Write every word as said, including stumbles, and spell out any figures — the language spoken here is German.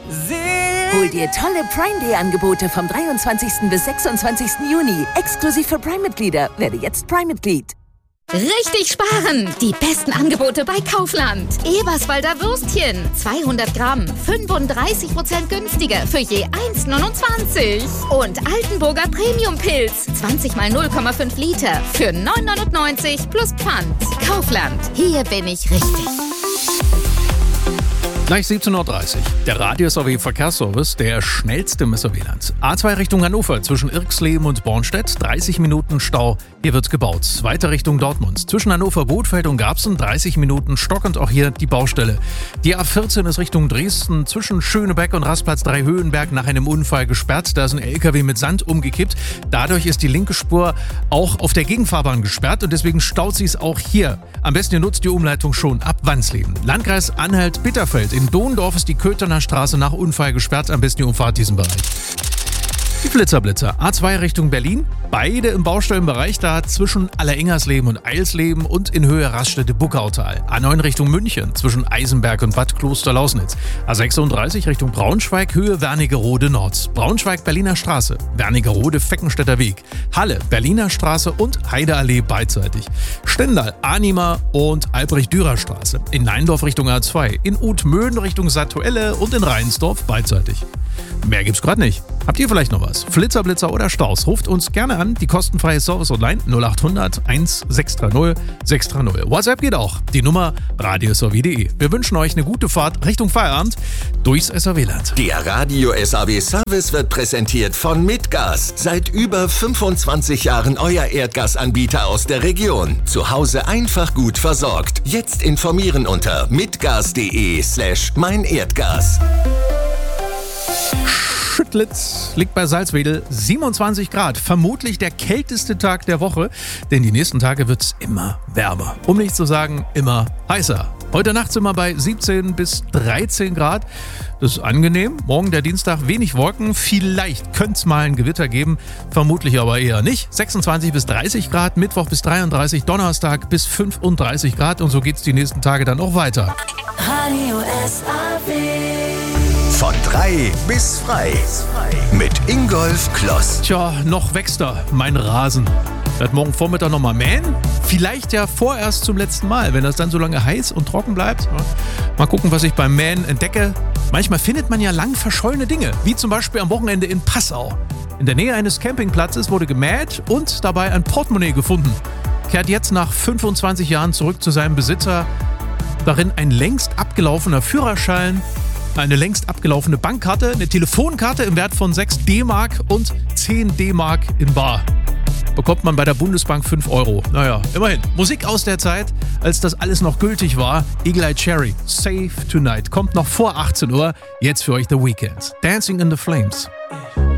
Hol dir tolle Prime Day Angebote vom dreiundzwanzigsten bis sechsundzwanzigsten Juni. Exklusiv für Prime-Mitglieder. Werde jetzt Prime-Mitglied. Richtig sparen! Die besten Angebote bei Kaufland. Eberswalder Würstchen. zweihundert Gramm. fünfunddreißig Prozent günstiger für je eins neunundzwanzig. Und Altenburger Premium-Pilz. zwanzig mal null Komma fünf Liter für neun neunundneunzig plus Pfand. Kaufland. Hier bin ich richtig. Gleich siebzehn Uhr dreißig. Der Radio-S A W-Verkehrsservice, der schnellste im S A W-Land. A zwei Richtung Hannover zwischen Irxleben und Bornstedt, dreißig Minuten Stau. Hier wird gebaut. Weiter Richtung Dortmund. Zwischen Hannover, Bothfeld und Garbsen, dreißig Minuten stockend auch hier die Baustelle. Die A vierzehn ist Richtung Dresden zwischen Schönebeck und Rastplatz drei Höhenberg nach einem Unfall gesperrt. Da ist ein L K W mit Sand umgekippt. Dadurch ist die linke Spur auch auf der Gegenfahrbahn gesperrt und deswegen staut sie es auch hier. Am besten ihr nutzt die Umleitung schon ab Wandsleben. Landkreis Anhalt-Bitterfeld. In Dohndorf ist die Köthener Straße nach Unfall gesperrt. Am besten die Umfahrt diesen Bereich. Die Blitzerblitzer. A zwei Richtung Berlin. Beide im Baustellenbereich, da zwischen Allerengersleben und Eilsleben und in Höhe Raststätte-Buckautal. A neun Richtung München zwischen Eisenberg und Bad Kloster-Lausnitz. A sechsunddreißig Richtung Braunschweig, Höhe Wernigerode Nord. Braunschweig-Berliner Straße, Wernigerode-Feckenstädter Weg. Halle, Berliner Straße und Heideallee beidseitig. Stendal, Anima und Albrecht-Dürer Straße. In Neindorf Richtung A zwei. In Uthmöden Richtung Satuelle und in Reinsdorf beidseitig. Mehr gibt's gerade nicht. Habt ihr vielleicht noch was? Flitzer, Blitzer oder Staus? Ruft uns gerne an. Die kostenfreie Service Online null acht hundert eins sechs drei null sechs drei null. WhatsApp geht auch. Die Nummer radio s a w punkt de. Wir wünschen euch eine gute Fahrt Richtung Feierabend durchs S A W-Land. Der Radio-S A W-Service wird präsentiert von Mitgas. Seit über fünfundzwanzig Jahren euer Erdgasanbieter aus der Region. Zu Hause einfach gut versorgt. Jetzt informieren unter mitgas.de slash mein Erdgas. Schüttlitz liegt bei Salzwedel, siebenundzwanzig Grad. Vermutlich der kälteste Tag der Woche, denn die nächsten Tage wird es immer wärmer. Um nicht zu sagen, immer heißer. Heute Nacht sind wir bei siebzehn bis dreizehn Grad. Das ist angenehm. Morgen der Dienstag wenig Wolken. Vielleicht könnte es mal ein Gewitter geben, vermutlich aber eher nicht. sechsundzwanzig bis dreißig Grad, Mittwoch bis dreiunddreißig, Donnerstag bis fünfunddreißig Grad und so geht es die nächsten Tage dann auch weiter. Radio S A W. Von drei bis frei. Mit Ingolf Kloss. Tja, noch wächst er, mein Rasen. Ich werde morgen Vormittag nochmal mähen. Vielleicht ja vorerst zum letzten Mal, wenn das dann so lange heiß und trocken bleibt. Mal gucken, was ich beim Mähen entdecke. Manchmal findet man ja lang verschollene Dinge, wie zum Beispiel am Wochenende in Passau. In der Nähe eines Campingplatzes wurde gemäht und dabei ein Portemonnaie gefunden. Kehrt jetzt nach fünfundzwanzig Jahren zurück zu seinem Besitzer. Darin ein längst abgelaufener Führerschein, eine längst abgelaufene Bankkarte, eine Telefonkarte im Wert von sechs D-Mark und zehn D-Mark in bar. Bekommt man bei der Bundesbank fünf Euro. Naja, immerhin. Musik aus der Zeit, als das alles noch gültig war. Eagle Eye Cherry, Save Tonight. Kommt noch vor achtzehn Uhr. Jetzt für euch The Weeknd. Dancing in the Flames.